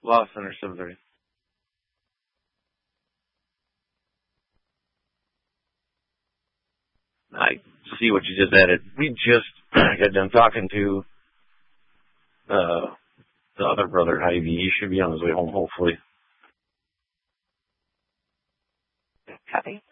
Law Center 7:30. I see what you just added. We just got done talking to the other brother, Ivy. He should be on his way home, hopefully. Copy.